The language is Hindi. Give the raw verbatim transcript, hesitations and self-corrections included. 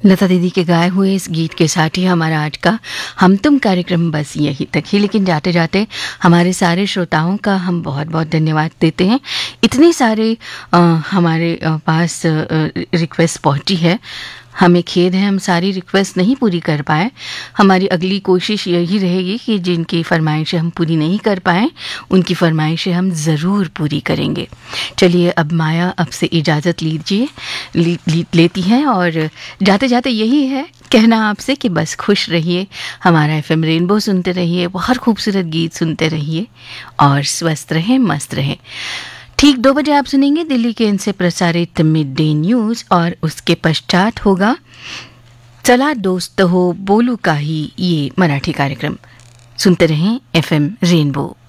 लता दीदी के गाए हुए इस गीत के साथ ही हमारा आज का हम तुम कार्यक्रम बस यही तक ही, लेकिन जाते जाते हमारे सारे श्रोताओं का हम बहुत बहुत धन्यवाद देते हैं। इतने सारे आ, हमारे आ, पास रिक्वेस्ट पहुंची है, हमें खेद है हम सारी रिक्वेस्ट नहीं पूरी कर पाए। हमारी अगली कोशिश यही रहेगी कि जिनकी फरमाइशें हम पूरी नहीं कर पाएँ उनकी फरमाइशें हम ज़रूर पूरी करेंगे। चलिए अब माया अब से इजाज़त लीजिए ली, ली, लेती हैं और जाते जाते यही है कहना आपसे कि बस खुश रहिए, हमारा एफएम रेनबो सुनते रहिए, बहुत खूबसूरत गीत सुनते रहिए और स्वस्थ रहें, मस्त रहें। ठीक दो बजे आप सुनेंगे दिल्ली के इनसे प्रसारित मिड डे न्यूज़ और उसके पश्चात होगा चला दोस्त हो बोलू का ही ये मराठी कार्यक्रम। सुनते रहें एफएम रेनबो।